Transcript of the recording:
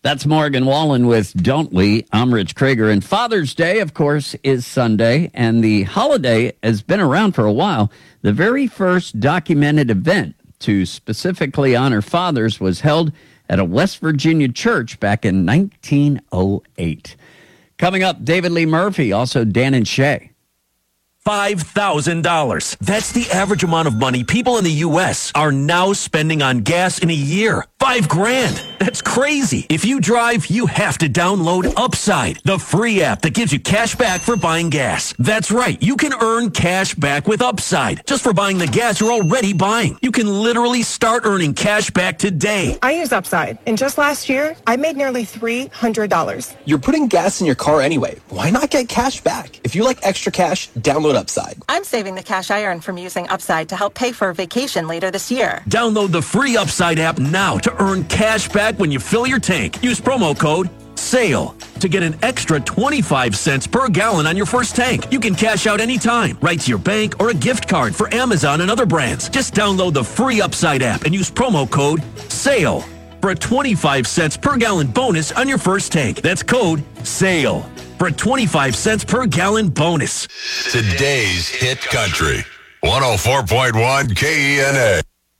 That's Morgan Wallen with Don't We? I'm Rich Krager. And Father's Day, of course, is Sunday, and the holiday has been around for a while. The very first documented event to specifically honor fathers was held at a West Virginia church back in 1908. Coming up, David Lee Murphy, also Dan and Shay. $5,000. That's the average amount of money people in the U.S. are now spending on gas in a year. $5,000. That's crazy. If you drive, you have to download Upside, the free app that gives you cash back for buying gas. That's right. You can earn cash back with Upside just for buying the gas you're already buying. You can literally start earning cash back today. I use Upside, and just last year, I made nearly $300. You're putting gas in your car anyway. Why not get cash back? If you like extra cash, download Upside. I'm saving the cash I earn from using Upside to help pay for a vacation later this year. Download the free Upside app now to earn cash back when you fill your tank. Use promo code SALE to get an extra 25 cents per gallon on your first tank. You can cash out anytime, right to your bank or a gift card for Amazon and other brands. Just download the free Upside app and use promo code SALE for a 25 cents per gallon bonus on your first tank. That's code SALE for a 25 cents per gallon bonus. Today's Hit Country, 104.1 KENA.